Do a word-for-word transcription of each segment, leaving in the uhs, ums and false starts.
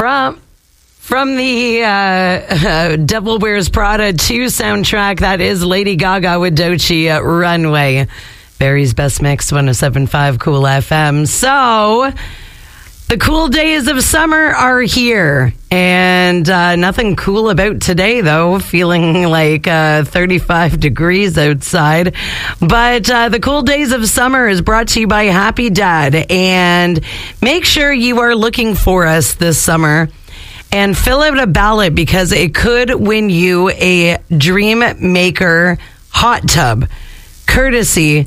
From from the uh, uh, Devil Wears Prada two soundtrack, that is Lady Gaga with Doechii uh, Runway. Barry's Best Mix, one oh seven point five Cool F M. So, the cool days of summer are here. And uh, nothing cool about today, though. Feeling like uh, thirty-five degrees outside. But uh, the cool days of summer is brought to you by Happy Dad. And make sure you are looking for us this summer. And fill out a ballot because it could win you a Dream Maker hot tub. Courtesy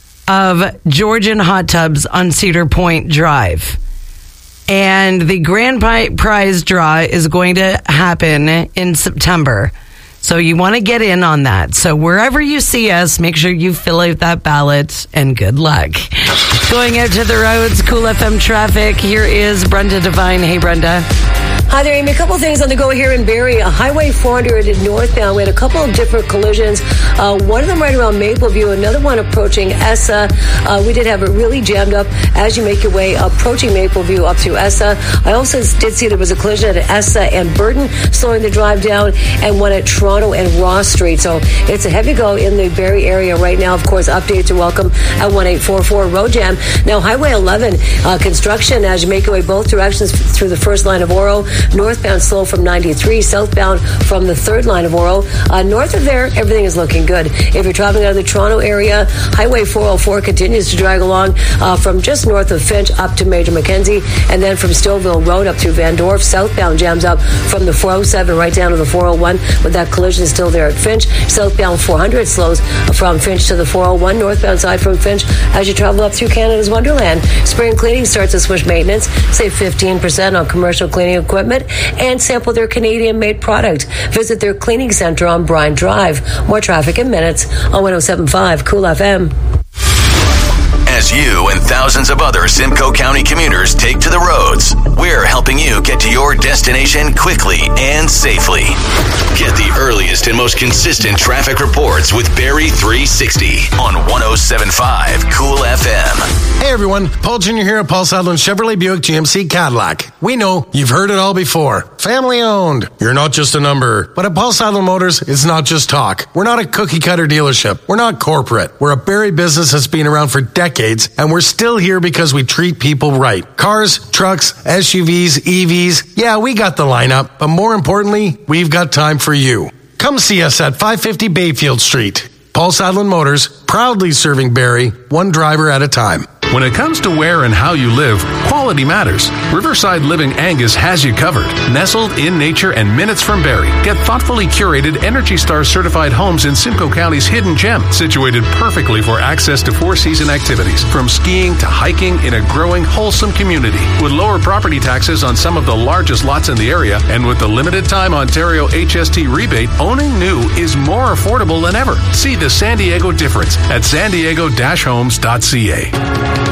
of Georgian Hot Tubs on Cedar Point Drive. And the grand prize draw is going to happen in September. So you want to get in on that. So wherever you see us, make sure you fill out that ballot and good luck. Going out to the roads, Cool F M traffic. Here is Brenda Devine. Hey, Brenda. Hi there, Amy. A couple things on the go here in Barrie. A Highway four hundred northbound. We had a couple of different collisions. Uh, one of them right around Mapleview, another one approaching Essa. Uh, we did have it really jammed up as you make your way approaching Mapleview up to Essa. I also did see there was a collision at Essa and Burton, slowing the drive down, and one at Toronto and Ross Street. So it's a heavy go in the Barrie area right now. Of course, updates are welcome at one eight four four road jam. Now, Highway eleven, uh, construction as you make your way both directions through the first line of Oro. Northbound slow from ninety-three, southbound from the third line of Oro. Uh, north of there, everything is looking good. If you're traveling out of the Toronto area, Highway four oh four continues to drag along uh, from just north of Finch up to Major Mackenzie, and then from Stouffville Road up through Van Dorp. Southbound jams up from the four oh seven right down to the four oh one, with that collision still there at Finch. Southbound four hundred slows from Finch to the four oh one, northbound side from Finch as you travel up through Canada's Wonderland. Spring cleaning starts at Swish Maintenance. Save fifteen percent on commercial cleaning equipment and sample their Canadian-made product. Visit their cleaning center on Bryan Drive. More traffic in minutes on one oh seven point five Cool F M. As you and thousands of other Simcoe County commuters take to the roads, we're helping you get to your destination quickly and safely. Get the earliest and most consistent traffic reports with Barrie three sixty on one oh seven point five Cool F M. Hey everyone, Paul Junior here at Paul Sadlin Chevrolet Buick G M C Cadillac. We know you've heard it all before. Family owned. You're not just a number. But at Paul Sadlin Motors, it's not just talk. We're not a cookie cutter dealership. We're not corporate. We're a Barrie business that's been around for decades, and we're still here because we treat people right. Cars, trucks, S U Vs, E Vs, yeah, we got the lineup, but more importantly, we've got time for you. Come see us at five fifty Bayfield Street. Paul Sadlin Motors, proudly serving Barrie, one driver at a time. When it comes to where and how you live, quality matters. Riverside Living Angus has you covered. Nestled in nature and minutes from Barrie. Get thoughtfully curated Energy Star certified homes in Simcoe County's hidden gem, situated perfectly for access to four-season activities, from skiing to hiking in a growing, wholesome community. With lower property taxes on some of the largest lots in the area, and with the limited time Ontario H S T rebate, owning new is more affordable than ever. See the San Diego difference at san diego dash homes dot c a.